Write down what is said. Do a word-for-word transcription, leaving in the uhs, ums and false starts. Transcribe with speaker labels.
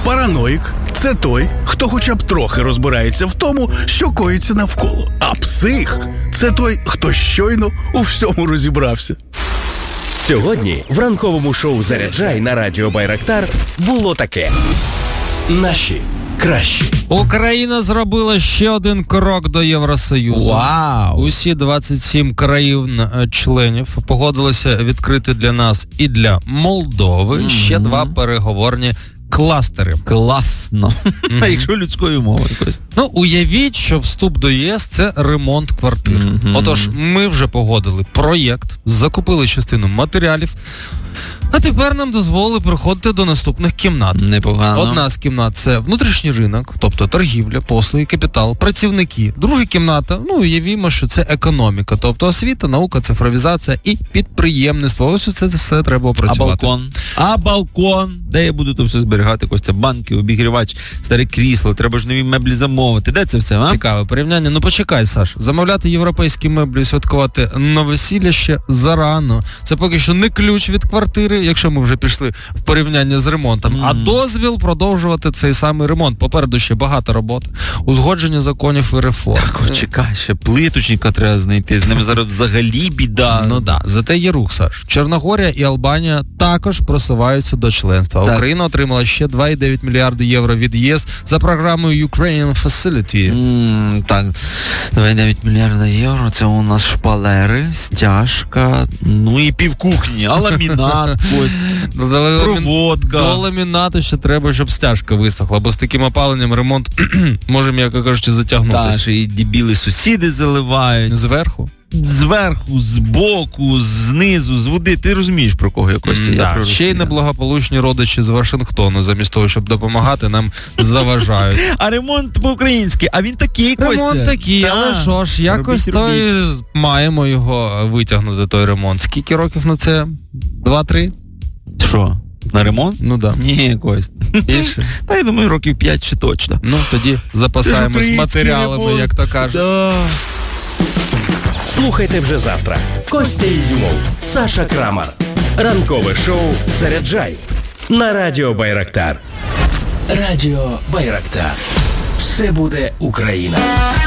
Speaker 1: Параноїк – це той, хто хоча б трохи розбирається в тому, що коїться навколо. А псих – це той, хто щойно у всьому розібрався.
Speaker 2: Сьогодні в ранковому шоу «Заряджай» на радіо Байрактар було таке. Наші кращі.
Speaker 3: Україна зробила ще один крок до Євросоюзу.
Speaker 4: Вау!
Speaker 3: Усі двадцять сім країн-членів погодилися відкрити для нас і для Молдови mm-hmm. ще два переговорні кластери.
Speaker 4: Класно.
Speaker 3: Mm-hmm.
Speaker 4: Якщо людською мовою якось.
Speaker 3: Ну, уявіть, що вступ до ЄС – це ремонт квартир. Mm-hmm. Отож, ми вже погодили проєкт, закупили частину матеріалів, а тепер нам дозволили переходити до наступних кімнат.
Speaker 4: Непогано.
Speaker 3: Одна з кімнат – це внутрішній ринок, тобто торгівля, послуги, капітал, працівники. Друга кімната, ну, уявімо, що це економіка, тобто освіта, наука, цифровізація і підприємництво. Ось це все треба опрацювати.
Speaker 4: А балкон? А балкон? Де я буду то все зберігати? Костя, банки, обігрівач, старе крісло, треба ж нові меблі замовити. Де це все, а?
Speaker 3: Цікаве порівняння. Ну, почекай, Саш. Замовляти європейські меблі, святкувати новосілля ще зарано. Це поки що не ключ від квартири, якщо ми вже пішли в порівняння з ремонтом, mm. а дозвіл продовжувати цей самий ремонт. Попереду ще багато роботи. Узгодження законів і реформ.
Speaker 4: Так, о, чекай, ще плиточника треба знайти. З ними зараз взагалі біда.
Speaker 3: Ну да, зате є рух, Саш. Чорногорія і Албанія також просуваються до членства. Так. Україна отримала ще два цілих дев'ять мільярди євро від ЄС за програмою Ukraine Facility.
Speaker 4: Mm, так, два цілих дев'ять мільярда євро, це у нас шпалери, стяжка, ну і півкухні, а ламінат, проводка.
Speaker 3: До ламінату ще треба, щоб стяжка висохла, бо з таким опаленням ремонт може, м'яко кажучи, затягнутися.
Speaker 4: Так, що і дебіли сусіди заливають.
Speaker 3: Зверху?
Speaker 4: Зверху, збоку, знизу, з води. Ти розумієш, про кого я, Костя?
Speaker 3: Mm,
Speaker 4: я
Speaker 3: да. Ще й неблагополучні родичі з Вашингтону, замість того, щоб допомагати, нам заважають.
Speaker 4: А ремонт по-українськи, а він такий, Костя.
Speaker 3: Ремонт такий,
Speaker 4: да.
Speaker 3: але що ж, якось робіть, той робіть. Маємо його витягнути, той ремонт. Скільки років на це? Два-три?
Speaker 4: Що? На ремонт?
Speaker 3: Ну да.
Speaker 4: Ні, Кость.
Speaker 3: Більше?
Speaker 4: Та я думаю, років п'ять чи точно.
Speaker 3: Ну, тоді запасаємось матеріалами, ремонт. Як то кажуть.
Speaker 4: Да.
Speaker 2: Слухайте вже завтра. Костя Ізюмов, Саша Крамар. Ранкове шоу «Заряджай» на радіо Байрактар. Радіо Байрактар. Все буде Україна.